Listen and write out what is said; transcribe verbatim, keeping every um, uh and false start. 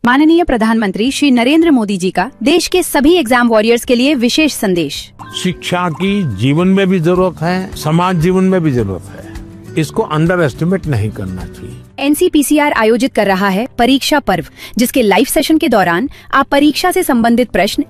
माननीय प्रधानमंत्री श्री नरेंद्र मोदी जी का देश के सभी एग्जाम वॉरियर्स के लिए विशेष संदेश। शिक्षा की जीवन में भी जरूरत है, समाज जीवन में भी जरूरत है। इसको अंडर एस्टिमेट नहीं करना चाहिए। N C P C R आयोजित कर रहा है परीक्षा पर्व, जिसके लाइव सेशन के दौरान आप परीक्षा से संबंधित प्रश्न